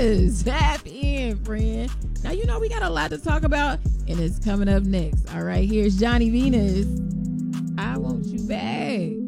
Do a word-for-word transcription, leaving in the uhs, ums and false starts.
Yes, tap in, friend. Now, you know, we got a lot to talk about, and it's coming up next. All right, here's Johnny Venus. I Want You Back.